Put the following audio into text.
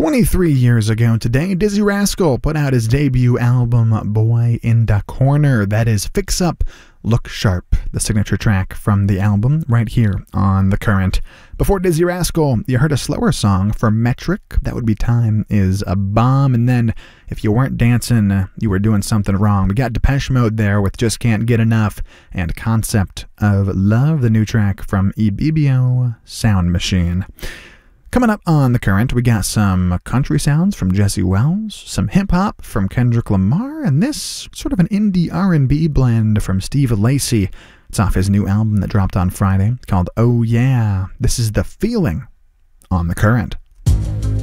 23 years ago today, Dizzy Rascal put out his debut album, Boy in da Corner. That is Fix Up, Look Sharp, the signature track from the album, right here on The Current. Before Dizzy Rascal, you heard a slower song from Metric. That would be Time Is a Bomb. And then, if you weren't dancing, you were doing something wrong. We got Depeche Mode there with Just Can't Get Enough, and Concept of Love, the new track from Ibibio Sound Machine. Coming up on The Current, we got some country sounds from Jesse Wells, some hip-hop from Kendrick Lamar, and this sort of an indie R&B blend from Steve Lacy. It's off his new album that dropped on Friday called Oh Yeah. This is The Feeling on The Current.